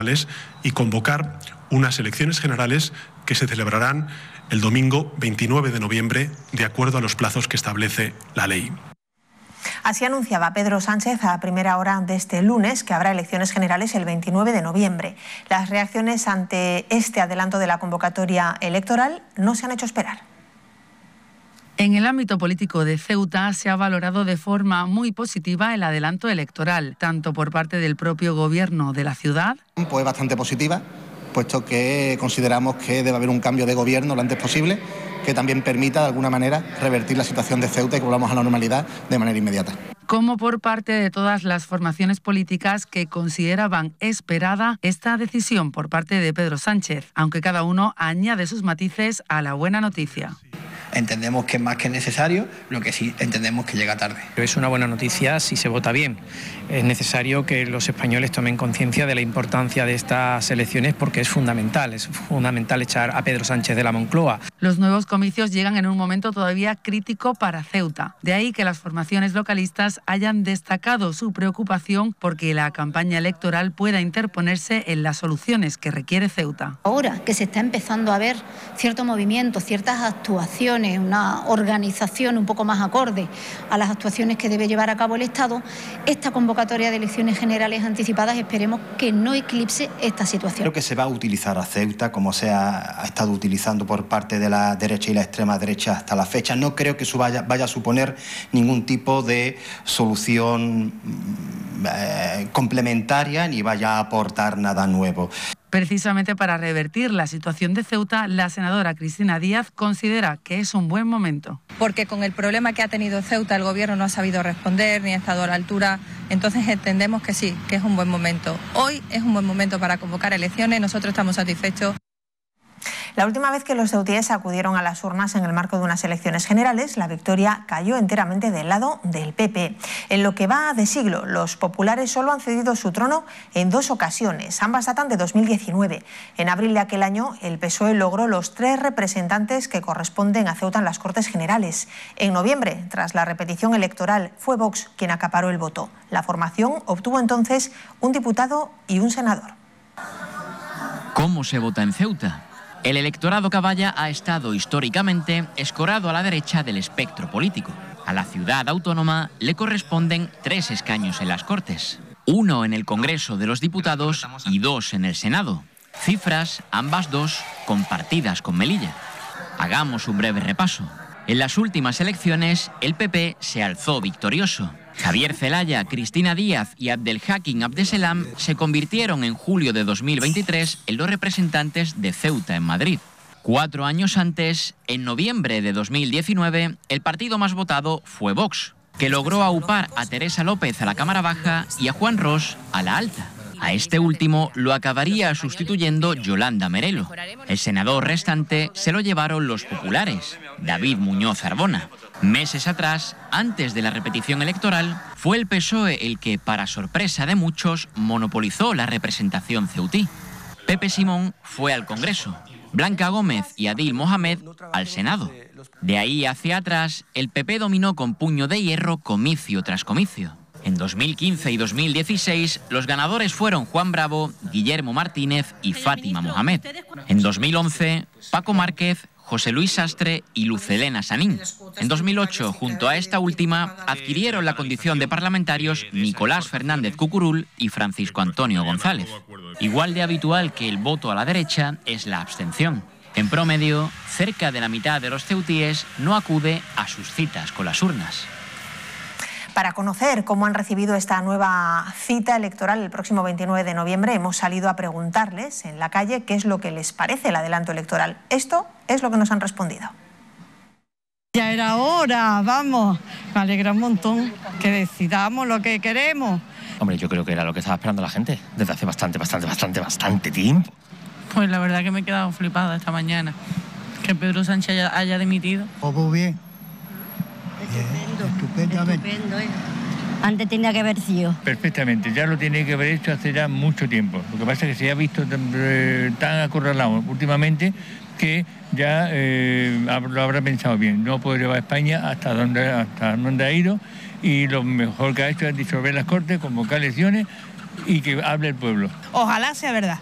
y convocar unas elecciones generales que se celebrarán el domingo 29 de noviembre, de acuerdo a los plazos que establece la ley. Así anunciaba Pedro Sánchez a primera hora de este lunes que habrá elecciones generales el 29 de noviembre. Las reacciones ante este adelanto de la convocatoria electoral no se han hecho esperar. En el ámbito político de Ceuta se ha valorado de forma muy positiva el adelanto electoral, tanto por parte del propio gobierno de la ciudad. Pues bastante positiva, puesto que consideramos que debe haber un cambio de gobierno lo antes posible, que también permita de alguna manera revertir la situación de Ceuta y que volvamos a la normalidad de manera inmediata. Como por parte de todas las formaciones políticas que consideraban esperada esta decisión por parte de Pedro Sánchez, aunque cada uno añade sus matices a la buena noticia. Entendemos que es más que necesario, lo que sí entendemos que llega tarde. Es una buena noticia si se vota bien. Es necesario que los españoles tomen conciencia de la importancia de estas elecciones porque es fundamental echar a Pedro Sánchez de la Moncloa. Los nuevos comicios llegan en un momento todavía crítico para Ceuta. De ahí que las formaciones localistas hayan destacado su preocupación porque la campaña electoral pueda interponerse en las soluciones que requiere Ceuta. Ahora que se está empezando a ver cierto movimiento, ciertas actuaciones, una organización un poco más acorde a las actuaciones que debe llevar a cabo el Estado, esta convocatoria de elecciones generales anticipadas esperemos que no eclipse esta situación. Creo que se va a utilizar a Ceuta como se ha estado utilizando por parte de la derecha y la extrema derecha hasta la fecha. No creo que eso vaya a suponer ningún tipo de solución complementaria ni vaya a aportar nada nuevo. Precisamente para revertir la situación de Ceuta, la senadora Cristina Díaz considera que es un buen momento. Porque con el problema que ha tenido Ceuta el gobierno no ha sabido responder ni ha estado a la altura, entonces entendemos que sí, que es un buen momento. Hoy es un buen momento para convocar elecciones, nosotros estamos satisfechos. La última vez que los ceutíes acudieron a las urnas en el marco de unas elecciones generales, la victoria cayó enteramente del lado del PP. En lo que va de siglo, los populares solo han cedido su trono en 2 ocasiones. Ambas datan de 2019. En abril de aquel año, el PSOE logró los 3 representantes que corresponden a Ceuta en las Cortes Generales. En noviembre, tras la repetición electoral, fue Vox quien acaparó el voto. La formación obtuvo entonces un diputado y un senador. ¿Cómo se vota en Ceuta? El electorado caballa ha estado históricamente escorado a la derecha del espectro político. A la ciudad autónoma le corresponden 3 escaños en las Cortes, 1 en el Congreso de los Diputados y 2 en el Senado. Cifras, ambas 2 compartidas con Melilla. Hagamos un breve repaso. En las últimas elecciones, el PP se alzó victorioso. Javier Zelaya, Cristina Díaz y Abdelhakim Abdeselam se convirtieron en julio de 2023 en los representantes de Ceuta en Madrid. 4 años antes, en noviembre de 2019, el partido más votado fue Vox, que logró aupar a Teresa López a la Cámara Baja y a Juan Ros a la Alta. A este último lo acabaría sustituyendo Yolanda Merelo. El senador restante se lo llevaron los populares, David Muñoz Arbona. Meses atrás, antes de la repetición electoral, fue el PSOE el que, para sorpresa de muchos, monopolizó la representación ceutí. Pepe Simón fue al Congreso, Blanca Gómez y Adil Mohamed al Senado. De ahí hacia atrás, el PP dominó con puño de hierro comicio tras comicio. En 2015 y 2016, los ganadores fueron Juan Bravo, Guillermo Martínez y Fátima Mohamed. En 2011, Paco Márquez, José Luis Sastre y Lucelena Sanín. En 2008, junto a esta última, adquirieron la condición de parlamentarios Nicolás Fernández Cucurul y Francisco Antonio González. Igual de habitual que el voto a la derecha es la abstención. En promedio, cerca de la mitad de los ceutíes no acude a sus citas con las urnas. Para conocer cómo han recibido esta nueva cita electoral el próximo 29 de noviembre, hemos salido a preguntarles en la calle qué es lo que les parece el adelanto electoral. Esto es lo que nos han respondido. Ya era hora, vamos. Me alegra un montón que decidamos lo que queremos. Hombre, yo creo que era lo que estaba esperando la gente desde hace bastante tiempo. Pues la verdad que me he quedado flipada esta mañana. Que Pedro Sánchez haya dimitido. Muy bien. Estupendamente. Antes tenía que haber sido. Perfectamente, ya lo tiene que haber hecho hace ya mucho tiempo. Lo que pasa es que se ha visto tan acorralado últimamente que ya lo habrá pensado bien. No puede llevar a España hasta donde ha ido y lo mejor que ha hecho es disolver las Cortes, convocar elecciones y que hable el pueblo. Ojalá sea verdad.